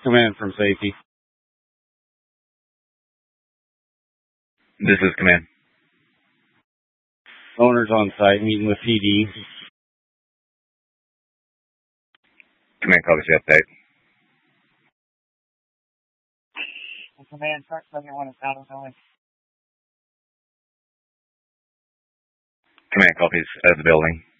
Command from safety. This is command. Owner's on site, meeting with PD. Command copies the update. Command, truck 71 is out of the way. Command copies of the building.